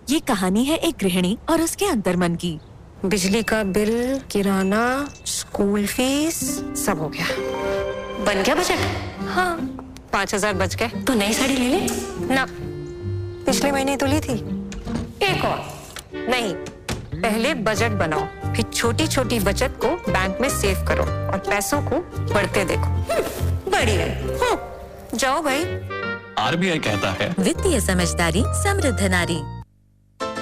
ये कहानी है एक गृहिणी और उसके अंतर्मन की। बिजली का बिल, किराना, स्कूल फीस सब हो गया। बन गया बजट? हाँ, 5,000 बच गए। तो नई साड़ी ले ले ना, पिछले महीने तो ली थी। एक और। नहीं, पहले बजट बनाओ, फिर छोटी छोटी बचत को बैंक में सेव करो और पैसों को बढ़ते देखो। बढ़ी गई। जाओ भाई। आरबीआई कहता है वित्तीय समझदारी समृद्ध नारी।